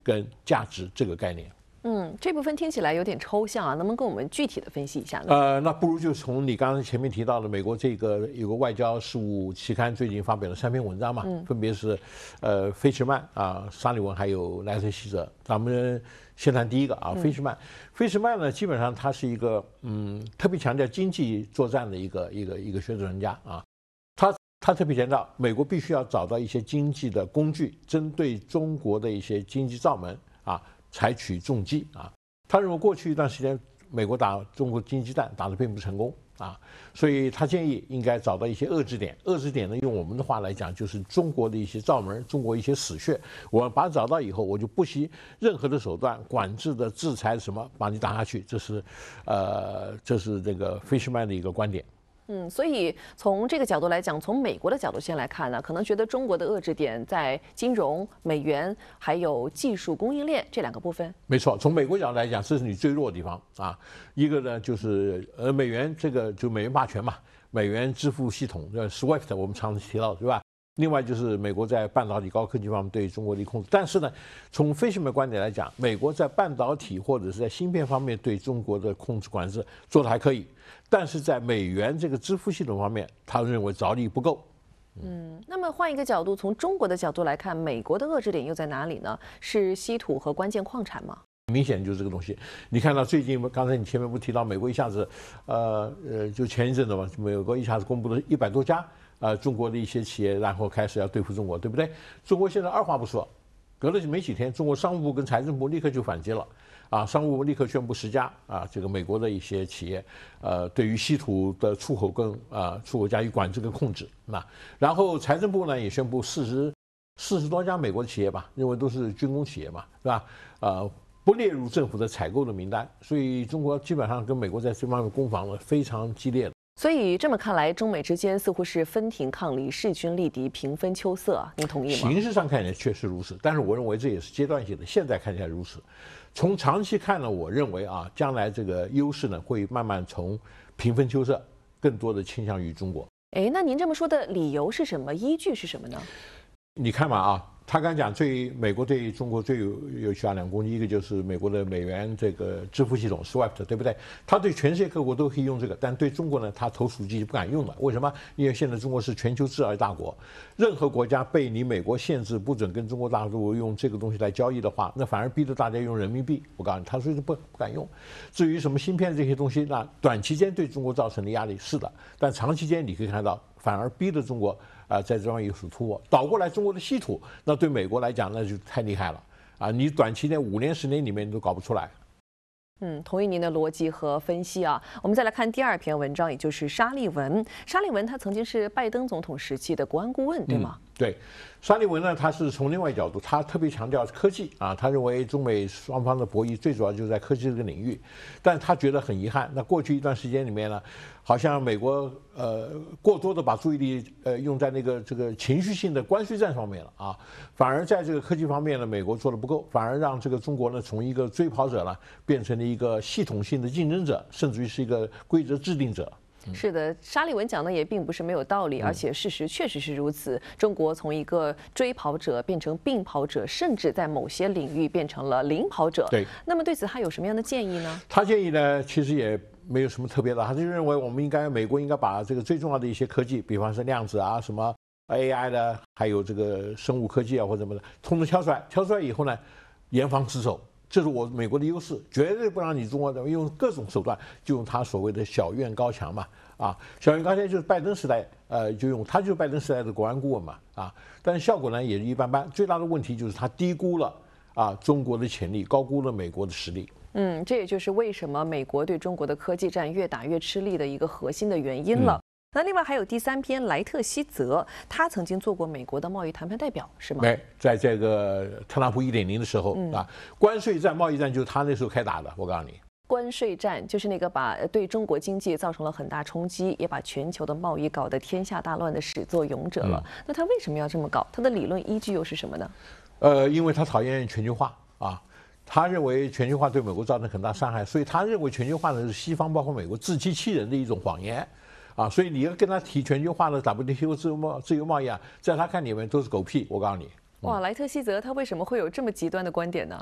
跟价值这个概念。 这部分听起来有点抽象啊，能不能跟我们具体的分析一下呢？ 那不如就从你刚才前面提到的美国这个有个外交事务期刊最近发表了3篇文章嘛，分别是费什曼啊、沙利文还有莱特希泽。咱们先谈第一个啊，费什曼。费什曼呢，基本上他是一个特别强调经济作战的一个学者专家啊，他特别强调美国必须要找到一些经济的工具，针对中国的一些经济罩门啊。采取重击啊！他认为过去一段时间，美国打中国经济战打得并不成功啊，所以他建议应该找到一些遏制点。遏制点呢，用我们的话来讲，就是中国的一些罩门，中国一些死穴。我把它找到以后，我就不惜任何的手段，管制的、制裁什么，把你打下去。这是这个费什曼的一个观点。 所以从这个角度来讲，从美国的角度先来看呢，可能觉得中国的遏制点在金融、美元还有技术供应链这2个部分。 没错，从美国角度来讲，这是你最弱的地方啊。一个呢就是美元这个就美元霸权嘛，美元支付系统SWIFT 我们常提到对吧？另外就是美国在半导体高科技方面对中国的控制，但是呢，从费什曼观点来讲，美国在半导体或者是在芯片方面对中国的控制管制做得还可以，但是在美元这个支付系统方面，他认为着力不够。 那么换一个角度，从中国的角度来看，美国的遏制点又在哪里呢？是稀土和关键矿产吗？ 明显就是这个东西。你看到最近，刚才你前面不提到美国一下子，就前一阵子嘛，美国一下子公布了100多家。中国的一些企业，然后开始要对付中国，对不对？中国现在二话不说，隔了没几天，中国商务部跟财政部立刻就反击了，商务部立刻宣布10家这个美国的一些企业，对于稀土的出口跟出口加以管制跟控制，然后财政部呢也宣布40多家美国的企业吧，认为都是军工企业嘛，是吧？不列入政府的采购的名单，所以中国基本上跟美国在这方面攻防呢非常激烈的。 所以这么看来，中美之间似乎是分庭抗礼、势均力敌、平分秋色啊，您同意吗？ 形式上看起来确实如此，但是我认为这也是阶段性的，现在看起来如此。从长期看呢，我认为将来这个优势呢会慢慢从平分秋色，更多的倾向于中国。 那您这么说的理由是什么？依据是什么呢？ 你看嘛他刚讲美国对中国最有效2个攻击，一个就是美国的美元这个支付系统 SWIFT， 对不对？他对全世界各国都可以用这个，但对中国呢，他投鼠忌不敢用了。为什么？因为现在中国是全球制造大国，任何国家被你美国限制不准跟中国大陆用这个东西来交易的话，那反而逼着大家用人民币。我告诉你，他所以不敢用。至于什么芯片这些东西，那短期间对中国造成的压力是的，但长期间你可以看到，反而逼着中国在这方面有所突破。倒过来，中国的稀土，那对美国来讲那就太厉害了你短期内5年10年里面你都搞不出来。 同意您的逻辑和分析啊。我们再来看第2篇文章，也就是沙利文。沙利文他曾经是拜登总统时期的国安顾问，对吗？ 对，沙利文呢，他是从另外角度，他特别强调科技他认为中美双方的博弈最主要就是在科技这个领域，但他觉得很遗憾，那过去一段时间里面呢，好像美国过多的把注意力用在这个情绪性的关税战上面了反而在这个科技方面呢，美国做的不够，反而让这个中国呢从一个追跑者呢变成了一个系统性的竞争者，甚至于是一个规则制定者。 是的，沙利文讲的也并不是没有道理，而且事实确实是如此。中国从一个追跑者变成并跑者，甚至在某些领域变成了领跑者。 对， 那么对此他有什么样的建议呢？ 他建议呢，其实也没有什么特别的，他就认为美国应该把这个最重要的一些科技，比方说量子什么 AI 的，还有这个生物科技或者什么的，通通挑出来。挑出来以后呢，严防死守。这是美国的优势，绝对不让你中国用各种手段，就用他所谓的小院高墙嘛，小院高墙就是拜登时代，他就是拜登时代的国安顾问嘛，但是效果呢也一般般。最大的问题就是他低估了中国的潜力，高估了美国的实力。 这也就是为什么美国对中国的科技战越打越吃力的一个核心的原因了。那另外还有第3篇莱特希泽，他曾经做过美国的贸易谈判代表，是吗？ 在这个特朗普1.0的时候关税战、贸易战就是他那时候开打的。我告诉你， 关税战就是那个把对中国经济造成了很大冲击，也把全球的贸易搞得天下大乱的始作俑者了。那他为什么要这么搞？他的理论依据又是什么呢？ 因为他讨厌全球化他认为全球化对美国造成很大伤害，所以他认为全球化呢是西方包括美国自欺欺人的一种谎言。所以你要跟他提全球化的 WTO 自由贸易在他看里面都是狗屁。我告诉你， 哇，莱特希泽他为什么会有这么极端的观点呢？